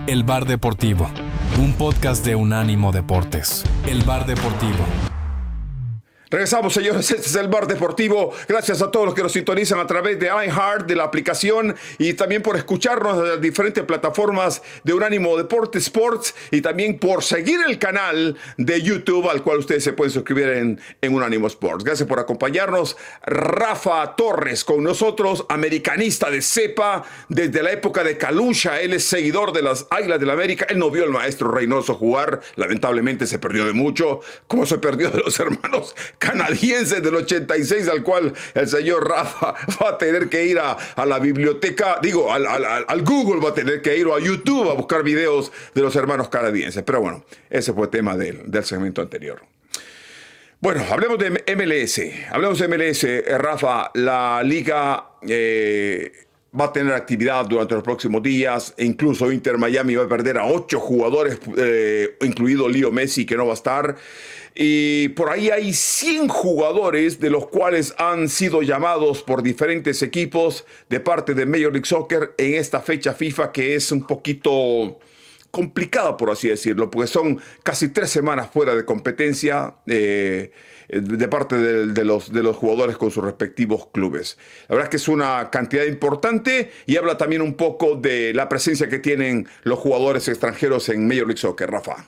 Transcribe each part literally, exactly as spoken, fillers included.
El Bar Deportivo, un podcast de Unánimo Deportes. El Bar Deportivo. Regresamos, señores, este es el Bar Deportivo. Gracias a todos los que nos sintonizan a través de iHeart, de la aplicación, y también por escucharnos en las diferentes plataformas de Unánimo Deportes Sports, y también por seguir el canal de YouTube al cual ustedes se pueden suscribir en, en Unánimo Sports. Gracias por acompañarnos. Rafa Torres con nosotros, americanista de cepa desde la época de Calusha. Él es seguidor de las Águilas del la América. Él no vio al maestro Reynoso jugar. Lamentablemente se perdió de mucho, como se perdió de los hermanos canadienses del ochenta y seis, al cual el señor Rafa va a tener que ir a, a la biblioteca, digo, al, al, al Google va a tener que ir, o a YouTube a buscar videos de los hermanos canadienses. Pero bueno, ese fue el tema del, del segmento anterior. Bueno, hablemos de M L S. Hablemos de M L S, Rafa. La liga eh, va a tener actividad durante los próximos días. E incluso Inter Miami va a perder a ocho jugadores, eh, incluido Leo Messi, que no va a estar. Y por ahí hay cien jugadores, de los cuales han sido llamados por diferentes equipos de parte de Major League Soccer en esta fecha FIFA, que es un poquito complicada, por así decirlo, porque son casi tres semanas fuera de competencia eh, de parte de, de, los, de los jugadores con sus respectivos clubes. La verdad es que es una cantidad importante, y habla también un poco de la presencia que tienen los jugadores extranjeros en Major League Soccer. Rafa.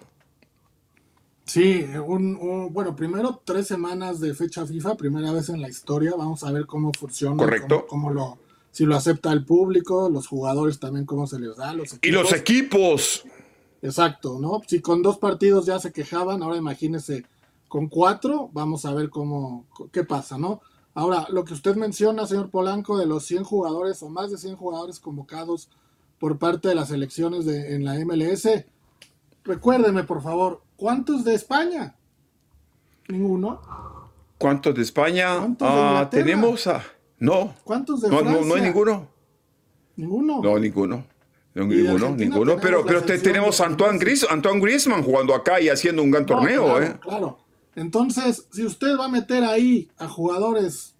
Sí, un, un, bueno, primero tres semanas de fecha FIFA, primera vez en la historia. Vamos a ver cómo funciona. Correcto. Cómo, cómo lo, si lo acepta el público, los jugadores también, cómo se les da. Los equipos. Y los equipos. Exacto, ¿no? Si con dos partidos ya se quejaban, ahora imagínense con cuatro. Vamos a ver cómo, qué pasa, ¿no? Ahora, lo que usted menciona, señor Polanco, de los cien jugadores o más de cien jugadores convocados por parte de las selecciones de, en la M L S, recuérdeme, por favor, ¿cuántos de España? Ninguno. ¿Cuántos de España? ¿Cuántos de Ah, tenemos a... No. ¿Cuántos de no, Francia? No, no hay ninguno. ¿Ninguno? No, ninguno. No, ninguno, ninguno. Pero, pero te, tenemos a Antoine, Gris, Antoine Griezmann jugando acá y haciendo un gran torneo. No, claro, ¿eh? claro. Entonces, si usted va a meter ahí a jugadores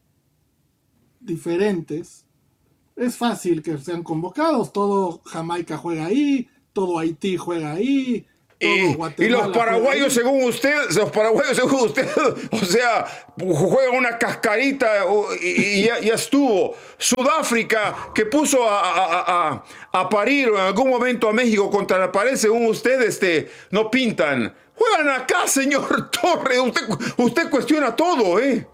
diferentes, es fácil que sean convocados. Todo Jamaica juega ahí, todo Haití juega ahí. Y, y los paraguayos, según usted, los paraguayos, según usted, o sea, juegan una cascarita y, y ya, ya estuvo. Sudáfrica, que puso a, a, a, a parir en algún momento a México contra la pared, según usted, este, no pintan. Juegan acá, señor Torres. Usted, usted cuestiona todo, ¿eh?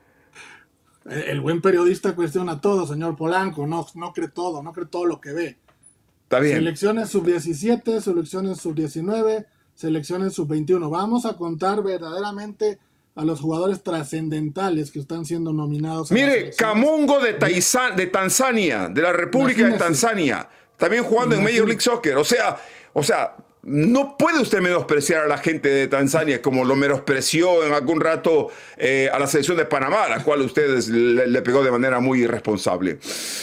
El buen periodista cuestiona todo, señor Polanco. No, no cree todo, no cree todo lo que ve. Está bien. Selecciones sub diecisiete, selecciones sub diecinueve, selecciones sub veintiuno. Vamos a contar verdaderamente a los jugadores trascendentales que están siendo nominados. Mire, Kamungo de, Taizan, de Tanzania, de la República Imagínese. de Tanzania, también jugando Imagínese. en Major League Soccer. O sea, o sea, no puede usted menospreciar a la gente de Tanzania como lo menospreció en algún rato eh, a la selección de Panamá, a la cual ustedes le, le pegó de manera muy irresponsable.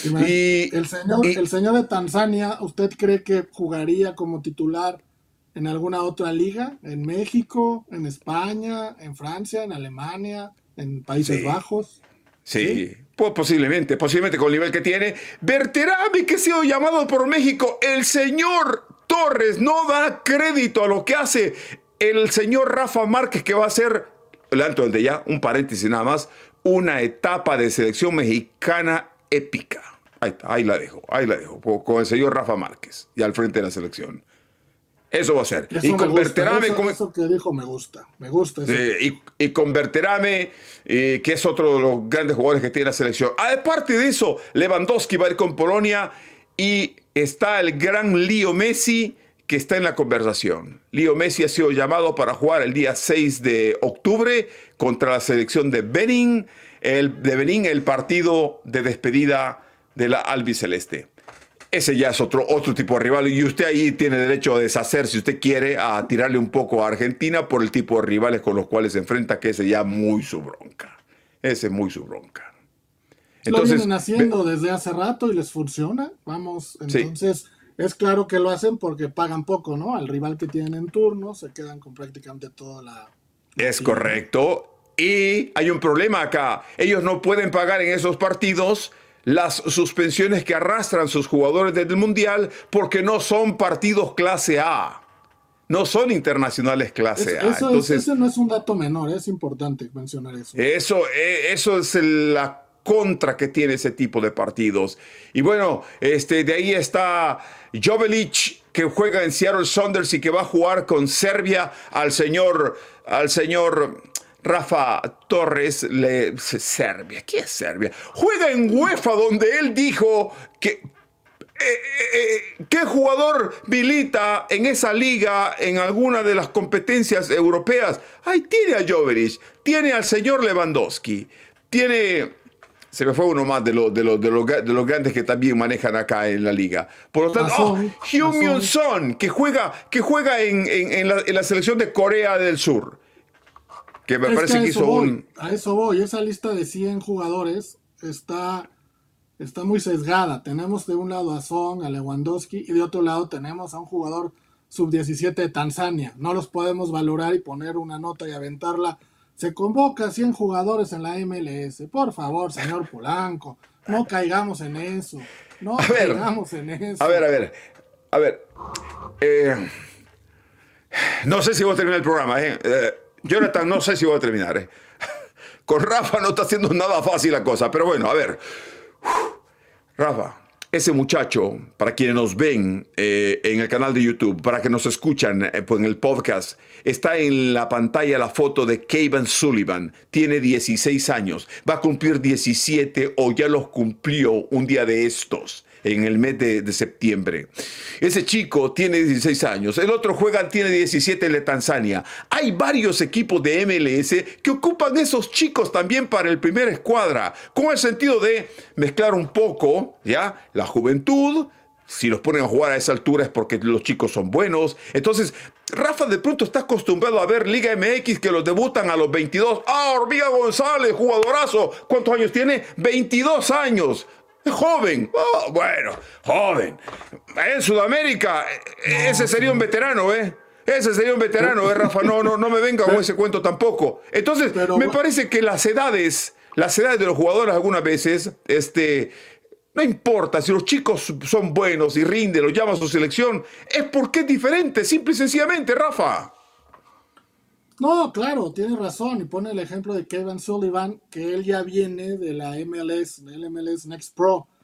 Y, el, señor, y, el señor de Tanzania, ¿usted cree que jugaría como titular en alguna otra liga? ¿En México, en España, en Francia, en Alemania, en Países sí. Bajos? Sí, ¿Sí? Pues posiblemente, posiblemente con el nivel que tiene. Berterame, que ha sido llamado por México, el señor Torres no da crédito a lo que hace el señor Rafa Márquez, que va a ser, le anto desde ya, un paréntesis nada más, una etapa de selección mexicana épica. Ahí está, ahí la dejo, ahí la dejo, con el señor Rafa Márquez y al frente de la selección. Eso va a ser. Eso y con Berterame, eso, con... eso que dijo me gusta, me gusta. Eso. Eh, y, y con Berterame, eh, que es otro de los grandes jugadores que tiene la selección. Aparte de eso, Lewandowski va a ir con Polonia, y está el gran Leo Messi, que está en la conversación. Leo Messi ha sido llamado para jugar el día seis de octubre contra la selección de Benín, el, de Benín, el partido de despedida de la albiceleste. Ese ya es otro, otro tipo de rival, y usted ahí tiene derecho a deshacer, si usted quiere, a tirarle un poco a Argentina por el tipo de rivales con los cuales se enfrenta, que ese ya muy su bronca. Ese es muy su bronca. Entonces, lo vienen haciendo desde hace rato y les funciona. Vamos, entonces sí. Es claro que lo hacen porque pagan poco, ¿no? Al rival que tienen en turno se quedan con prácticamente toda la... la es correcto. Y hay un problema acá. Ellos no pueden pagar en esos partidos las suspensiones que arrastran sus jugadores desde el Mundial porque no son partidos clase A. No son internacionales clase A. Es, eso Entonces, es, ese no es un dato menor, es importante mencionar eso. Eso, eh, eso es el- la contra que tiene ese tipo de partidos. Y bueno, este, de ahí está Jovelic, que juega en Seattle Sounders y que va a jugar con Serbia al señor, al señor Rafa Torres. Le, Serbia, ¿qué es Serbia? Juega en UEFA, donde él dijo que Eh, eh, eh, ¿qué jugador milita en esa liga en alguna de las competencias europeas? Ahí tiene a Joveric, tiene al señor Lewandowski, tiene... Se me fue uno más de, lo, de, lo, de, lo, de los grandes que también manejan acá en la liga. Por lo tanto, oh, Heung-Min Son, que juega, que juega en, en, en, la, en la selección de Corea del Sur. Que me es parece que, que hizo voy, un... A eso voy, esa lista de cien jugadores está... Está muy sesgada. Tenemos de un lado a Son, a Lewandowski, y de otro lado tenemos a un jugador sub diecisiete de Tanzania. No los podemos valorar y poner una nota y aventarla. Se convoca a cien jugadores en la M L S. Por favor, señor Polanco, no caigamos en eso. No a ver, caigamos en eso. A ver, a ver, a ver. Eh, no sé si voy a terminar el programa, ¿eh? eh Jonathan, no sé si voy a terminar, ¿eh? Con Rafa no está haciendo nada fácil la cosa, pero bueno, a ver. Rafa, ese muchacho, para quienes nos ven eh, en el canal de YouTube, para que nos escuchan eh, pues en el podcast, está en la pantalla la foto de Kevin Sullivan. Tiene dieciséis años, va a cumplir diecisiete o ya los cumplió un día de estos, en el mes de, de septiembre. Ese chico tiene dieciséis años, el otro juega, tiene diecisiete en Tanzania. Hay varios equipos de M L S que ocupan esos chicos también para el primer escuadra, con el sentido de mezclar un poco, ¿ya? La juventud. Si los ponen a jugar a esa altura es porque los chicos son buenos. Entonces, Rafa de pronto está acostumbrado a ver Liga M X que los debutan a los veintidós. ¡Ah, Hormiga González, jugadorazo! ¿Cuántos años tiene? veintidós años. Es joven. Oh, bueno, joven. En Sudamérica, ese sería un veterano, ¿eh? Ese sería un veterano, ¿eh, Rafa? No, no, no me venga con ese cuento tampoco. Entonces, Pero, me parece que las edades, las edades de los jugadores algunas veces, este... No importa, si los chicos son buenos y rinden, los llama a su selección, es porque es diferente, simple y sencillamente, Rafa. No, claro, tiene razón. Y pone el ejemplo de Kevin Sullivan, que él ya viene de la M L S, del M L S Next Pro.